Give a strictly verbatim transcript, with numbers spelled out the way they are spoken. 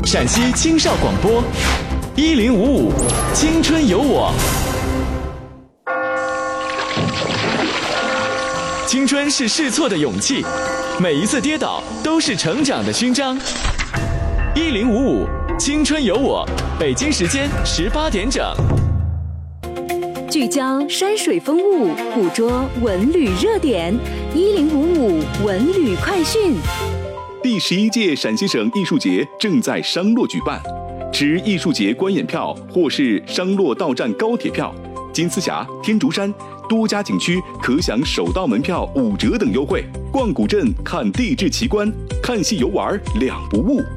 陕西青少广播，一零五五青春有我。青春是试错的勇气，每一次跌倒都是成长的勋章。一零五五青春有我，北京时间十八点整。 聚焦山水风物，捕捉文旅热点。一零五五文旅快讯。 第十一届陕西省艺术节正在商洛举办，持艺术节观演票或是商洛到站高铁票，金丝峡、天竺山多家景区可享首道门票五折等优惠。逛古镇看地质奇观，看戏游玩两不误。